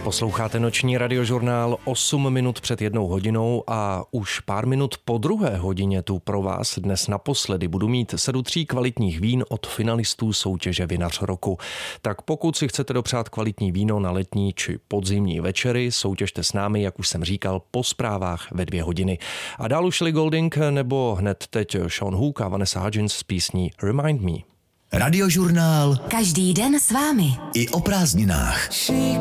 Posloucháte noční radiožurnál 8 minut před 1 hodinou a už pár minut po 2 hodině tu pro vás dnes naposledy budu mít sadu 3 kvalitních vín od finalistů soutěže Vinař roku. Tak pokud si chcete dopřát kvalitní víno na letní či podzimní večery, soutěžte s námi, jak už jsem říkal, po zprávách ve 2 hodiny. A dál už Ellie Goulding nebo hned teď Sean Hook a Vanessa Hudgens s písní Remind Me. Radiožurnál. Každý den s vámi. I o prázdninách. She